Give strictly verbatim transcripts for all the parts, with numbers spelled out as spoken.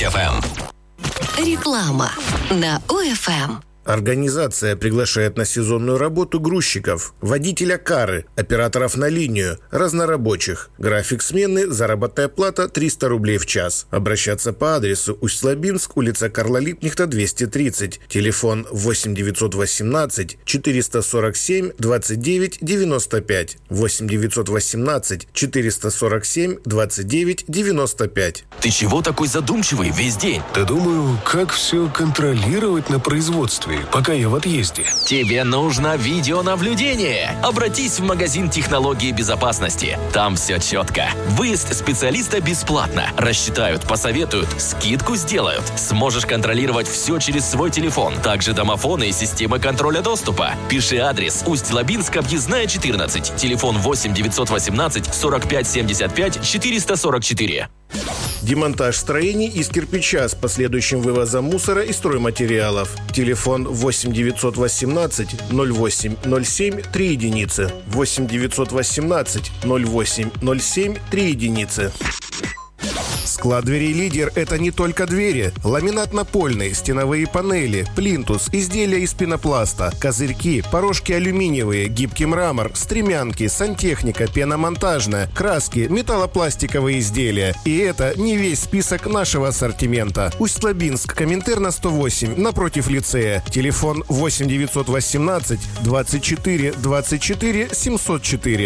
эф эм. Реклама на ОФМ. Организация приглашает на сезонную работу грузчиков, водителя кары, операторов на линию, разнорабочих. График смены, заработная плата триста рублей в час. Обращаться по адресу Усть-Лабинск, улица Карла Липкнехта, двести тридцать. Телефон восемь девятьсот восемнадцать четыреста сорок семь двадцать девять девяносто пять. восемь девятьсот восемнадцать четыреста сорок семь двадцать девять девяносто пять. Ты чего такой задумчивый весь день? Да думаю, как все контролировать на производстве, пока я в отъезде. Тебе нужно видеонаблюдение. Обратись в магазин технологии безопасности. Там все четко. Выезд специалиста бесплатно. Рассчитают, посоветуют, скидку сделают. Сможешь контролировать все через свой телефон. Также домофоны и системы контроля доступа. Пиши адрес: Усть-Лабинск, объездная четырнадцать. Телефон восемь девятьсот восемнадцать сорок пять семьдесят пять четыреста сорок четыре. Демонтаж строений из кирпича с последующим вывозом мусора и стройматериалов. Телефон восемь девятьсот восемнадцать ноль восемь ноль семь три единицы. восемь девятьсот восемнадцать ноль восемь ноль семь три единицы. Склад дверей «Лидер» — это не только двери. Ламинат напольный, стеновые панели, плинтус, изделия из пенопласта, козырьки, порожки алюминиевые, гибкий мрамор, стремянки, сантехника, пеномонтажная, краски, металлопластиковые изделия. И это не весь список нашего ассортимента. Усть-Лабинск, Коминтерна сто восемь, напротив лицея. Телефон восемь девятьсот восемнадцать двадцать четыре двадцать четыре семьсот четыре.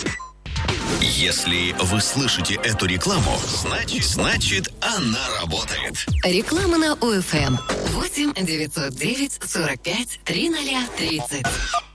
Если вы слышите эту рекламу, значит, значит она работает. Реклама на ОФМ. восемь девятьсот девять сорок пять тридцать тридцать.